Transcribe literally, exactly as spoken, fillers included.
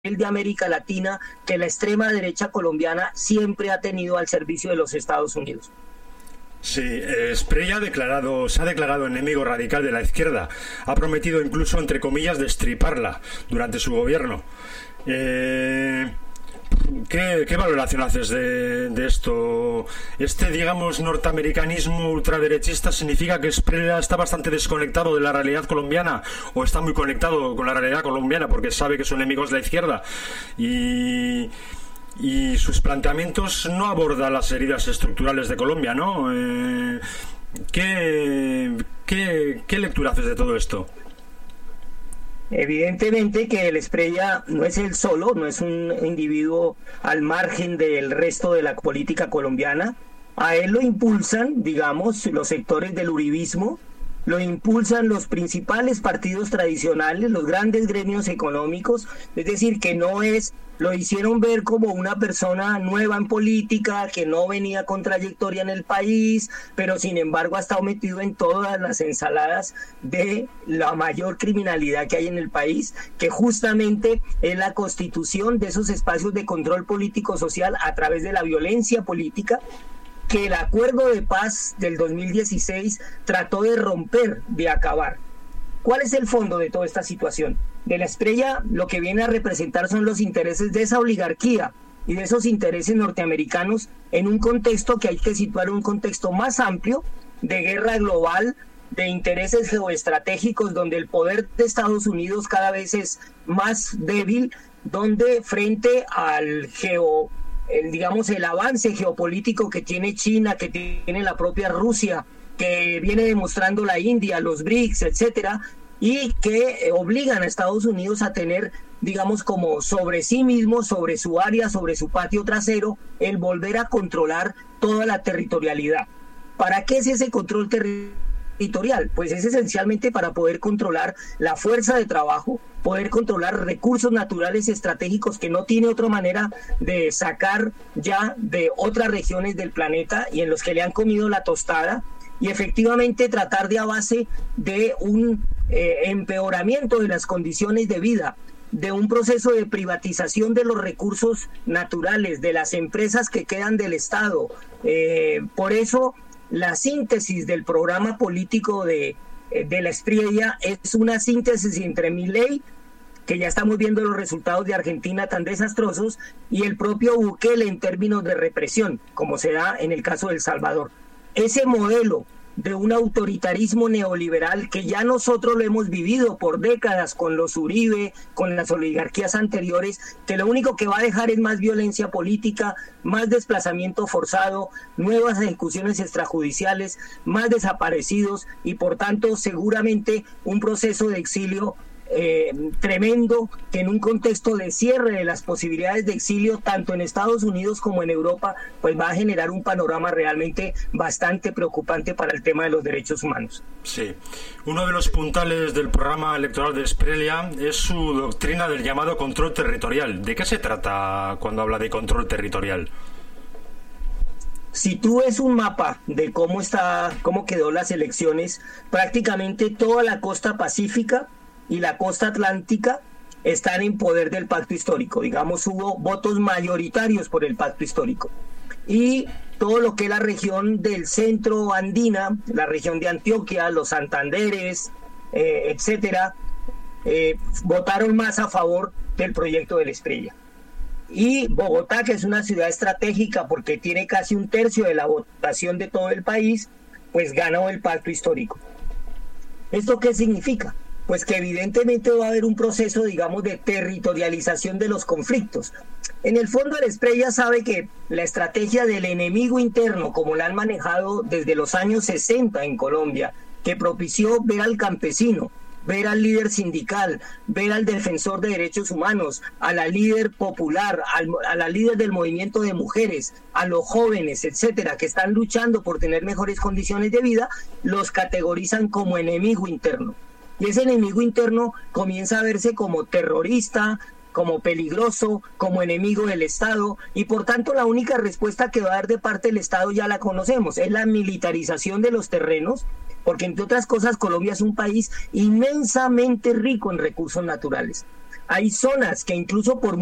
de América Latina que la extrema derecha colombiana siempre ha tenido al servicio de los Estados Unidos. Sí, eh, Spreya ha declarado, se ha declarado enemigo radical de la izquierda. Ha prometido incluso, entre comillas, destriparla durante su gobierno. Eh, ¿qué, ¿Qué valoración haces de, de esto? Este, digamos, norteamericanismo ultraderechista significa que Spreya está bastante desconectado de la realidad colombiana, o está muy conectado con la realidad colombiana porque sabe que su enemigo es la izquierda y... y sus planteamientos no abordan las heridas estructurales de Colombia, ¿no? Eh, ¿qué, qué, ¿Qué lectura haces de todo esto? Evidentemente que el Spreya no es él solo, no es un individuo al margen del resto de la política colombiana. A él lo impulsan, digamos, los sectores del uribismo, lo impulsan los principales partidos tradicionales, los grandes gremios económicos, es decir, que no es, lo hicieron ver como una persona nueva en política, que no venía con trayectoria en el país, pero sin embargo ha estado metido en todas las ensaladas de la mayor criminalidad que hay en el país, que justamente es la constitución de esos espacios de control político-social a través de la violencia política, que el acuerdo de paz del dos mil dieciséis trató de romper, de acabar. ¿Cuál es el fondo de toda esta situación? De la Spreya lo que viene a representar son los intereses de esa oligarquía y de esos intereses norteamericanos en un contexto que hay que situar en un contexto más amplio de guerra global, de intereses geoestratégicos, donde el poder de Estados Unidos cada vez es más débil, donde frente al geo El, digamos, el avance geopolítico que tiene China, que tiene la propia Rusia, que viene demostrando la India, los BRICS, etcétera, y que eh, obligan a Estados Unidos a tener, digamos, como sobre sí mismo, sobre su área, sobre su patio trasero, el volver a controlar toda la territorialidad. ¿Para qué es ese control territorial? Pues es esencialmente para poder controlar la fuerza de trabajo, poder controlar recursos naturales estratégicos que no tiene otra manera de sacar ya de otras regiones del planeta y en los que le han comido la tostada, y efectivamente tratar de a base de un eh, empeoramiento de las condiciones de vida, de un proceso de privatización de los recursos naturales, de las empresas que quedan del Estado. Eh, por eso la síntesis del programa político de de la Spreya es una síntesis entre Milei, que ya estamos viendo los resultados de Argentina tan desastrosos, y el propio Bukele en términos de represión, como se da en el caso de El Salvador. Ese modelo de un autoritarismo neoliberal que ya nosotros lo hemos vivido por décadas con los Uribe, con las oligarquías anteriores, que lo único que va a dejar es más violencia política, más desplazamiento forzado, nuevas ejecuciones extrajudiciales, más desaparecidos y por tanto seguramente un proceso de exilio Eh, tremendo, que en un contexto de cierre de las posibilidades de exilio tanto en Estados Unidos como en Europa, pues va a generar un panorama realmente bastante preocupante para el tema de los derechos humanos. Sí, uno de los puntales del programa electoral de Spreya es su doctrina del llamado control territorial. ¿De qué se trata cuando habla de control territorial? Si tú ves un mapa de cómo está, cómo quedó las elecciones, prácticamente toda la costa pacífica y la costa atlántica están en poder del pacto histórico. Digamos, hubo votos mayoritarios por el pacto histórico. Y todo lo que es la región del centro andina, la región de Antioquia, los Santanderes, eh, etcétera, eh, votaron más a favor del proyecto del Spreya. Y Bogotá, que es una ciudad estratégica porque tiene casi un tercio de la votación de todo el país, pues ganó el pacto histórico. ¿Esto qué significa? Pues que evidentemente va a haber un proceso, digamos, de territorialización de los conflictos. En el fondo, el Spreya sabe que la estrategia del enemigo interno, como la han manejado desde los años sesenta en Colombia, que propició ver al campesino, ver al líder sindical, ver al defensor de derechos humanos, a la líder popular, al, a la líder del movimiento de mujeres, a los jóvenes, etcétera, que están luchando por tener mejores condiciones de vida, los categorizan como enemigo interno. Y ese enemigo interno comienza a verse como terrorista, como peligroso, como enemigo del Estado, y por tanto la única respuesta que va a dar de parte del Estado ya la conocemos, es la militarización de los terrenos, porque entre otras cosas Colombia es un país inmensamente rico en recursos naturales. hay zonas que incluso por